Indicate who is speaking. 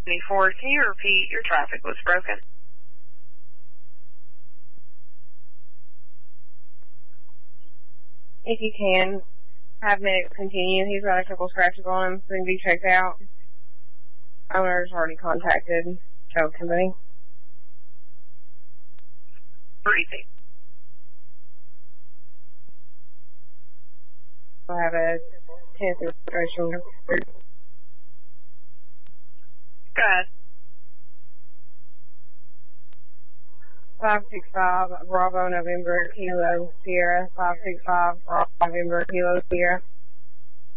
Speaker 1: 24, can you repeat? Your traffic was broken.
Speaker 2: If you can, have Medic continue. He's got a couple scratches on him, so he can be checked out. Owner's already contacted tow company.
Speaker 1: Briefing.
Speaker 2: We'll have a test registration.
Speaker 1: Go ahead.
Speaker 2: 565 Bravo November Kilo Sierra. 565 Bravo November Kilo Sierra.